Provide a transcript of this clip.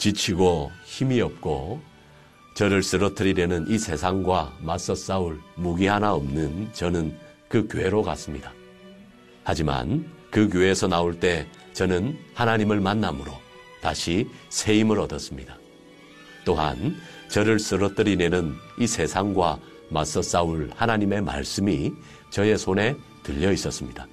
지치고 힘이 없고 저를 쓰러뜨리려는 이 세상과 맞서 싸울 무기 하나 없는 저는 그 교회로 갔습니다. 하지만 그 교회에서 나올 때 저는 하나님을 만남으로 다시 새 힘을 얻었습니다. 또한 저를 쓰러뜨리려는 이 세상과 맞서 싸울 하나님의 말씀이 저의 손에 들려 있었습니다.